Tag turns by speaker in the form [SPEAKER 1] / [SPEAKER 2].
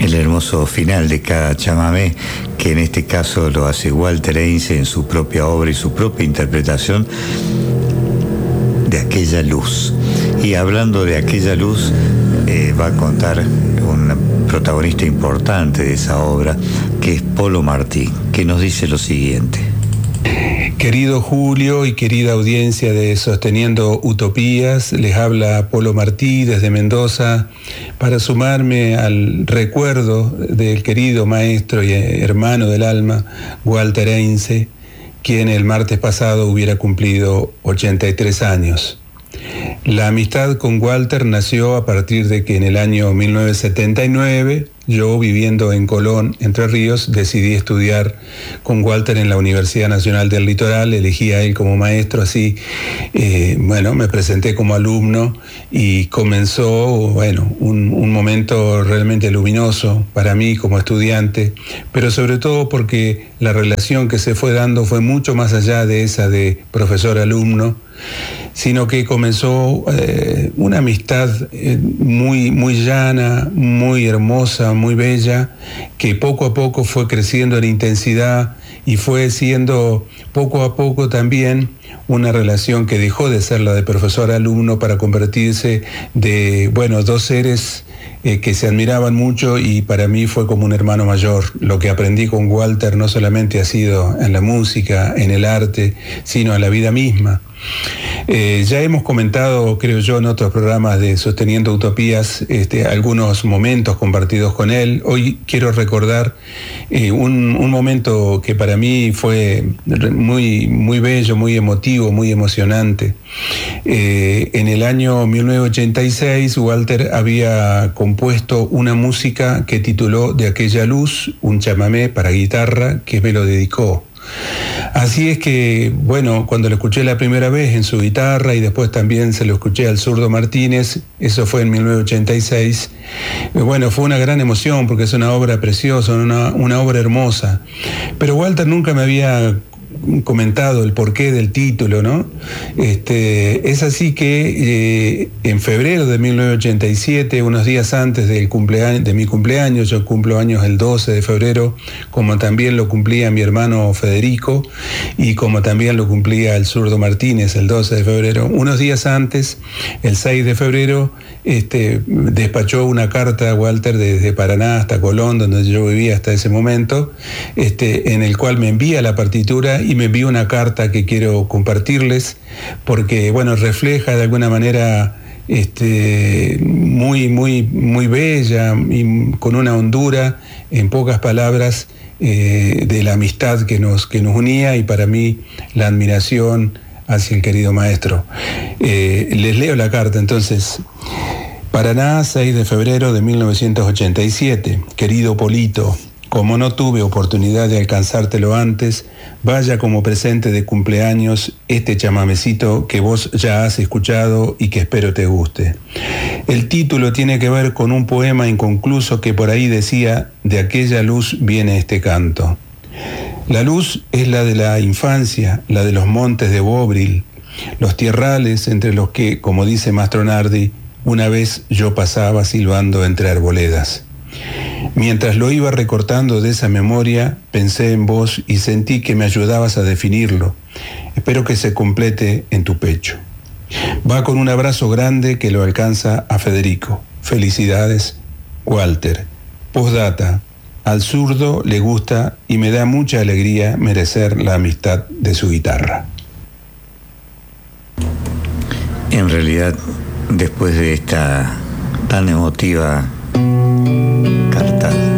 [SPEAKER 1] el hermoso final de cada chamamé, que en este caso lo hace Walter Heinze en su propia obra y su propia interpretación de Aquella Luz. Y hablando de Aquella Luz, va a contar un protagonista importante de esa obra, que es Polo Martí, que nos dice lo siguiente.
[SPEAKER 2] Querido Julio y querida audiencia de Sosteniendo Utopías, les habla Polo Martí desde Mendoza para sumarme al recuerdo del querido maestro y hermano del alma, Walter Heinze, quien el martes pasado hubiera cumplido 83 años. La amistad con Walter nació a partir de que en el año 1979, yo, viviendo en Colón, Entre Ríos, decidí estudiar con Walter en la Universidad Nacional del Litoral, elegí a él como maestro, así, me presenté como alumno y comenzó, un momento realmente luminoso para mí como estudiante, pero sobre todo porque la relación que se fue dando fue mucho más allá de esa de profesor-alumno, sino que comenzó una amistad muy, muy llana, muy hermosa, muy bella, que poco a poco fue creciendo en intensidad y fue siendo poco a poco también una relación que dejó de ser la de profesor-alumno para convertirse de, dos seres que se admiraban mucho, y para mí fue como un hermano mayor. Lo que aprendí con Walter no solamente ha sido en la música, en el arte, sino en la vida misma. Ya hemos comentado, creo yo, en otros programas de Sosteniendo Utopías, algunos momentos compartidos con él. Hoy quiero recordar un momento que para mí fue muy, muy bello, muy emotivo, muy emocionante. En el año 1986, Walter había compuesto una música que tituló De Aquella Luz, un chamamé para guitarra que me lo dedicó. Así es que, cuando lo escuché la primera vez en su guitarra y después también se lo escuché al zurdo Martínez, eso fue en 1986, fue una gran emoción porque es una obra preciosa, una obra hermosa. Pero Walter nunca me había comentado el porqué del título, ¿no? Es así que en febrero de 1987, unos días antes de mi cumpleaños, yo cumplo años el 12 de febrero, como también lo cumplía mi hermano Federico y como también lo cumplía el zurdo Martínez el 12 de febrero, unos días antes, el 6 de febrero, despachó una carta a Walter desde Paraná hasta Colón, donde yo vivía hasta ese momento, en el cual me envía la partitura y me envía una carta que quiero compartirles porque, refleja de alguna manera muy, muy, muy bella y con una hondura, en pocas palabras, de la amistad que nos unía y para mí la admiración hacia el querido maestro. Les leo la carta entonces. Paraná, 6 de febrero de 1987. Querido Polito, como no tuve oportunidad de alcanzártelo antes, vaya como presente de cumpleaños este chamamecito que vos ya has escuchado y que espero te guste. El título tiene que ver con un poema inconcluso que por ahí decía: de aquella luz viene este canto. La luz es la de la infancia, la de los montes de Bobril, los tierrales entre los que, como dice Mastronardi, una vez yo pasaba silbando entre arboledas. Mientras lo iba recortando de esa memoria, pensé en vos y sentí que me ayudabas a definirlo. Espero que se complete en tu pecho. Va con un abrazo grande que lo alcanza a Federico. Felicidades, Walter. Postdata. Al zurdo le gusta y me da mucha alegría merecer la amistad de su guitarra.
[SPEAKER 1] En realidad, después de esta tan emotiva carta